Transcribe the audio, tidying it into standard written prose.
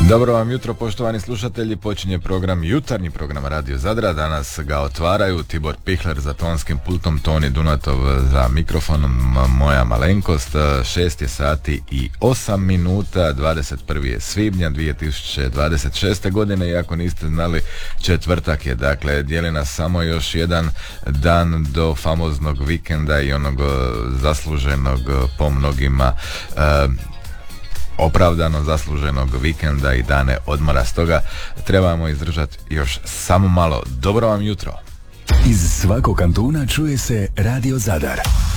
Dobro vam jutro, poštovani slušatelji, počinje program, jutarnji program Radio Zadra. Danas ga otvaraju Tibor Pihler za tonskim pultom, Toni Dunatov za mikrofonom, moja malenkost. 6 je sati i 8 minuta, 21. je svibnja 2026. godine, i ako niste znali, četvrtak je, dakle dijeli nas samo još jedan dan do famoznog vikenda i onog zasluženog po mnogima opravdano zasluženog vikenda i dane odmora. Stoga trebamo izdržati još samo malo. Dobro vam jutro. Iz svakog kantuna čuje se Radio Zadar.